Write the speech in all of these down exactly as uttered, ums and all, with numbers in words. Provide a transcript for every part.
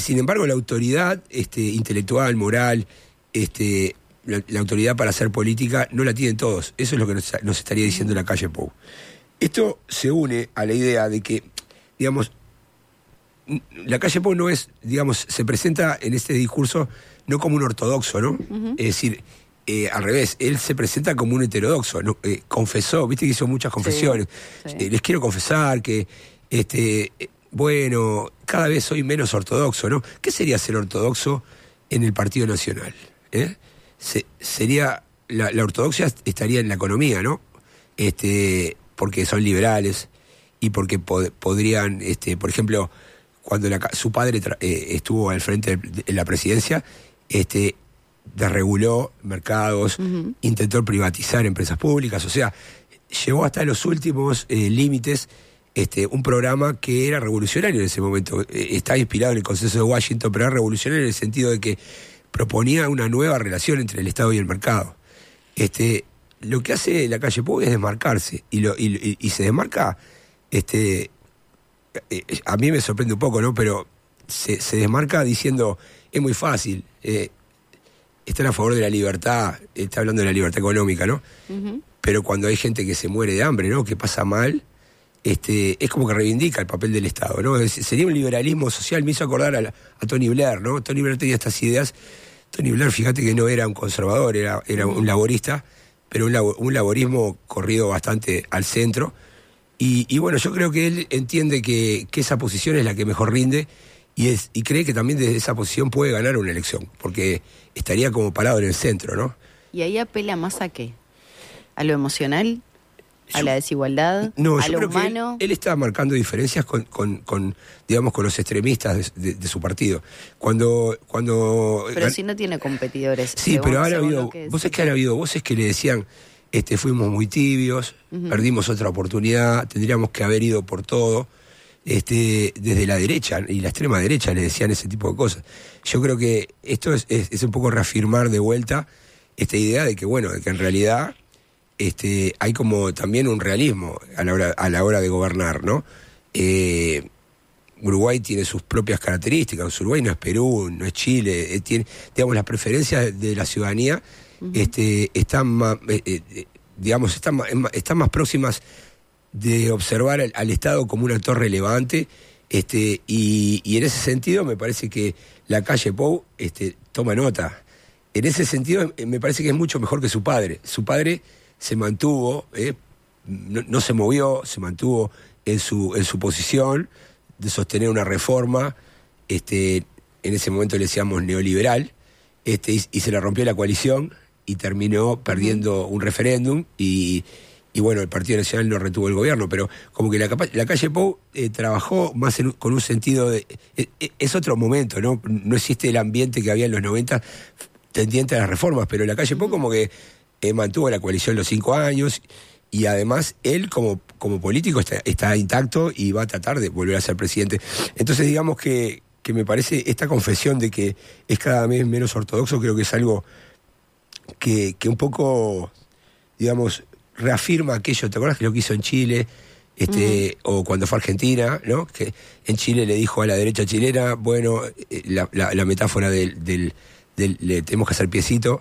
sin embargo, la autoridad este, intelectual, moral, este, la, la autoridad para hacer política, no la tienen todos. Eso es lo que nos, nos estaría diciendo la calle Pou. Esto se une a la idea de que, digamos, la calle Pou no es, digamos, se presenta en este discurso no como un ortodoxo, ¿no? Uh-huh. Es decir, eh, al revés, él se presenta como un heterodoxo, ¿no? Eh, confesó, viste que hizo muchas confesiones. Sí, sí. Eh, les quiero confesar que, este, eh, bueno, cada vez soy menos ortodoxo, ¿no? ¿Qué sería ser ortodoxo en el Partido Nacional? ¿Eh? Se, sería, la, la ortodoxia estaría en la economía, ¿no? Este, porque son liberales y porque pod- podrían, este, por ejemplo, cuando la, su padre tra- eh, estuvo al frente de, de la presidencia, este, desreguló mercados, uh-huh. intentó privatizar empresas públicas, o sea, llegó hasta los últimos eh, límites este, un programa que era revolucionario en ese momento. Eh, está inspirado en el Consenso de Washington, pero era revolucionario en el sentido de que proponía una nueva relación entre el Estado y el mercado. Este, lo que hace la calle Pou es desmarcarse, y, lo, y, y, y se desmarca, este, eh, a mí me sorprende un poco, ¿no? Pero se, se desmarca diciendo, es muy fácil, eh, están a favor de la libertad, está hablando de la libertad económica, ¿no? Uh-huh. Pero cuando hay gente que se muere de hambre, ¿no? Que pasa mal, este, es como que reivindica el papel del Estado, ¿no? Es, sería un liberalismo social. Me hizo acordar a, la, a Tony Blair, ¿no? Tony Blair tenía estas ideas. Tony Blair, fíjate que no era un conservador, era, era uh-huh. un laborista, pero un, labo, un laborismo corrido bastante al centro. Y, y bueno, yo creo que él entiende que, que esa posición es la que mejor rinde, y, es, y cree que también desde esa posición puede ganar una elección, porque estaría como parado en el centro, ¿no? ¿Y ahí apela más a qué? ¿A lo emocional? ¿A yo, la desigualdad? No, ¿A yo lo creo humano? Que él, él está marcando diferencias con, con, con, digamos, con los extremistas de, de, de su partido. Cuando, cuando... Pero si no tiene competidores. Sí, según, pero ahora ha habido... Vos es que han habido voces que le decían, este, fuimos muy tibios, uh-huh. perdimos otra oportunidad, tendríamos que haber ido por todo. Este, desde la derecha y la extrema derecha le decían ese tipo de cosas. Yo creo que esto es, es, es un poco reafirmar de vuelta esta idea de que, bueno, de que en realidad este, hay como también un realismo a la hora, a la hora de gobernar, ¿no? Eh, Uruguay tiene sus propias características. Uruguay no es Perú, no es Chile, eh, tiene, digamos, las preferencias de la ciudadanía uh-huh. este, están más, eh, eh, digamos, están más, están más próximas de observar al, al Estado como un actor relevante, este, y, y en ese sentido me parece que la calle Pou este, toma nota. En ese sentido me parece que es mucho mejor que su padre. Su padre se mantuvo, eh, no, no se movió, se mantuvo en su, en su posición de sostener una reforma, este, en ese momento le decíamos neoliberal, este, y, y se le rompió la coalición y terminó perdiendo uh-huh. un referéndum y... Y bueno, el Partido Nacional no retuvo el gobierno, pero como que la, la calle Pou eh, trabajó más en, con un sentido de... Eh, es otro momento, ¿no? No existe el ambiente que había en los noventa tendiente a las reformas, pero la calle Pou como que eh, mantuvo la coalición los cinco años y además él como, como político está, está intacto y va a tratar de volver a ser presidente. Entonces digamos que, que me parece esta confesión de que es cada vez menos ortodoxo, creo que es algo que, que un poco, digamos... reafirma aquello, ¿te acuerdas que lo que hizo en Chile? Este, uh-huh. O cuando fue a Argentina, ¿no? Que en Chile le dijo a la derecha chilena, bueno, la, la, la metáfora del, del, del le tenemos que hacer piecito,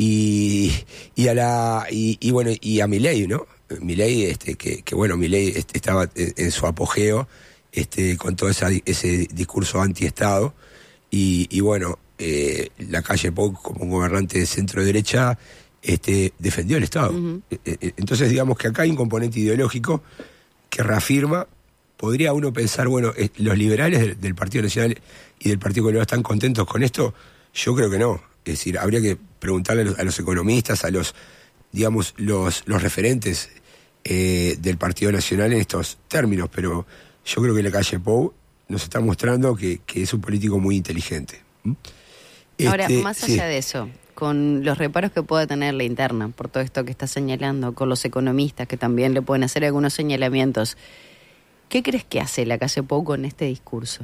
y, y a la, y, y bueno, y a Milei, ¿no? Milei, este, que, que bueno, Milei este, estaba en, en su apogeo, este, con todo esa, ese discurso anti-Estado, y, y bueno, eh, la calle Pou como un gobernante de centro derecha, Este, defendió el Estado. Uh-huh. Entonces digamos que acá hay un componente ideológico que reafirma, podría uno pensar, bueno, los liberales del, del Partido Nacional y del Partido Colorado están contentos con esto. Yo creo que no. Es decir, habría que preguntarle a los, a los economistas, a los, digamos, los, los referentes eh, del Partido Nacional en estos términos, pero yo creo que la calle Pou nos está mostrando que, que es un político muy inteligente. ¿Mm? Ahora, este, más allá sí. de eso, con los reparos que pueda tener la interna por todo esto que está señalando, con los economistas que también le pueden hacer algunos señalamientos, ¿qué crees que hace la calle Pou con este discurso?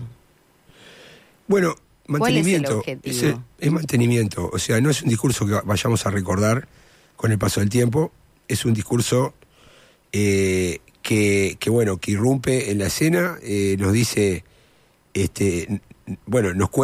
Bueno, mantenimiento. ¿Cuál es el objetivo? Es, es mantenimiento, o sea, no es un discurso que vayamos a recordar con el paso del tiempo, es un discurso eh, que, que, bueno, que irrumpe en la escena, eh, nos dice, este, bueno, nos cuenta